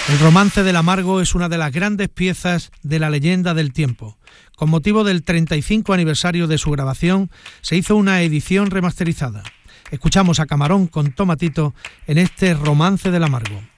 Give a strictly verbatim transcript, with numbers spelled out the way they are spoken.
El Romance del Amargo es una de las grandes piezas de la leyenda del tiempo. Con motivo del treinta y cinco aniversario de su grabación, se hizo una edición remasterizada. Escuchamos a Camarón con Tomatito en este Romance del Amargo.